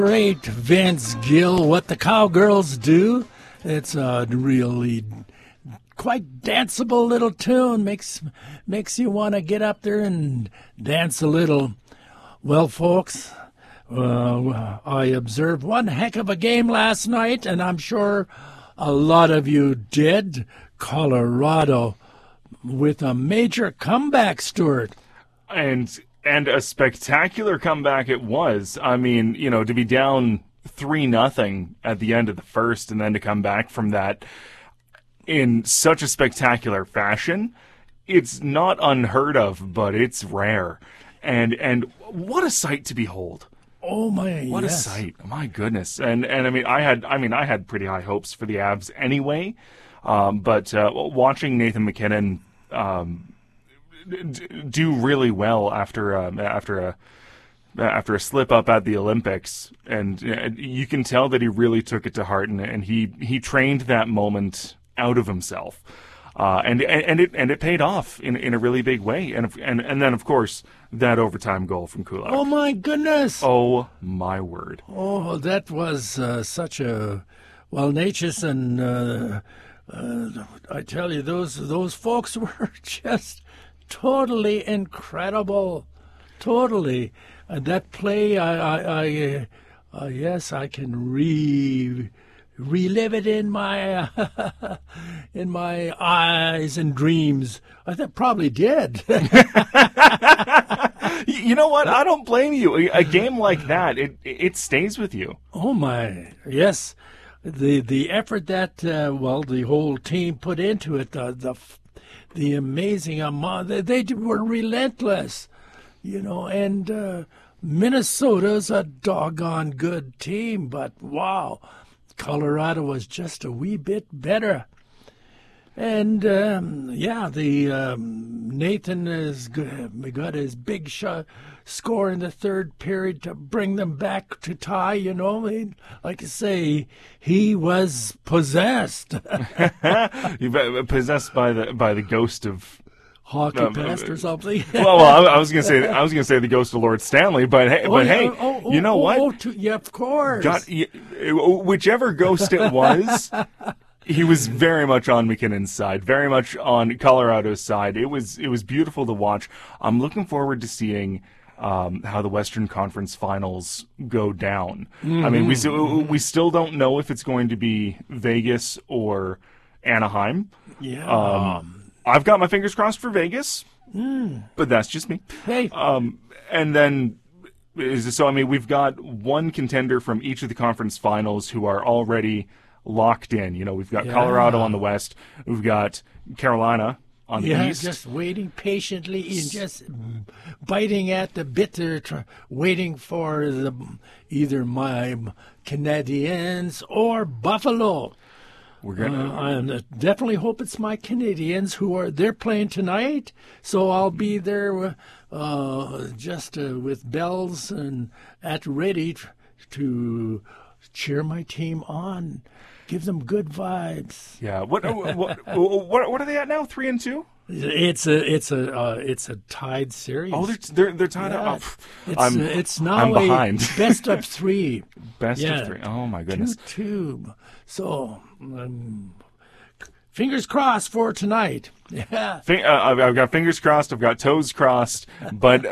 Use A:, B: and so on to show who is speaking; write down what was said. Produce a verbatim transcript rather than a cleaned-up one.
A: Great, Vince Gill, What the Cowgirls Do. It's a really quite danceable little tune. Makes makes you want to get up there and dance a little. Well, folks, uh, I observed one heck of a game last night, and I'm sure a lot of you did. Colorado with a major comeback, Stuart.
B: And and a spectacular comeback it was. I mean, you know, to be down three nothing at the end of the first and then to come back from that in such a spectacular fashion, it's not unheard of, but it's rare. And and what a sight to behold.
A: Oh my!
B: What
A: yes.
B: a sight! My goodness! And and I mean, I had I mean I had pretty high hopes for the Avs anyway. Um, but uh, watching Nathan MacKinnon um, d- do really well after uh, after a after a slip up at the Olympics, and uh, you can tell that he really took it to heart, and, and he he trained that moment out of himself, uh, and and it and it paid off in in a really big way, and and and then of course that overtime goal from Kulak.
A: Oh my goodness!
B: Oh my word!
A: Oh, that was uh, such a well, Natchez and. Uh, Uh, I tell you, those those folks were just totally incredible, totally. Uh, that play, I, I, I uh, uh, yes, I can re relive it in my uh, in my eyes and dreams. I think probably did.
B: You know what? I don't blame you. A game like that, it it stays with you.
A: Oh my, yes. The the effort that uh, well the whole team put into it, the the, the amazing amount they, they were relentless, you know. And uh, Minnesota's a doggone good team, but wow, Colorado was just a wee bit better. And um, yeah, the um, Nathan has got his big shot score in the third period to bring them back to tie. You know, I mean, like I say, he was possessed,
B: possessed by the by the ghost of
A: hockey um, past or something.
B: well, well, I, I was gonna say I was gonna say the ghost of Lord Stanley, but hey,
A: oh,
B: but
A: yeah,
B: hey,
A: oh, oh,
B: you know
A: oh,
B: what?
A: Oh, to, yeah, of course.
B: Got, whichever ghost it was. He was very much on MacKinnon's side, very much on Colorado's side. It was it was beautiful to watch. I'm looking forward to seeing um, how the Western Conference Finals go down. Mm-hmm. I mean, we still we still don't know if it's going to be Vegas or Anaheim.
A: Yeah,
B: um, I've got my fingers crossed for Vegas,
A: mm.
B: but that's just me.
A: Hey,
B: um, and then. So I mean, we've got one contender from each of the conference finals who are already locked in. You know, we've got yeah. Colorado on the west, we've got Carolina on the
A: yeah,
B: east.
A: Just waiting patiently and just biting at the bit, tr- waiting for the either my Canadiens or Buffalo.
B: We're gonna.
A: Uh, I definitely hope it's my Canadians who are they're playing tonight, so I'll be there uh, just uh, with bells and at ready t- to cheer my team on, give them good vibes.
B: Yeah. What what what what are they at now? Three and two.
A: It's a it's a uh, it's a tied series.
B: Oh, they're they're, they're tied
A: yeah.
B: up.
A: It's
B: I'm,
A: uh, it's now
B: I'm
A: a
B: behind.
A: best of three.
B: Best
A: yeah.
B: of three. Oh my goodness.
A: Two two. So um, fingers crossed for tonight. Yeah.
B: F- uh, I've got fingers crossed. I've got toes crossed. But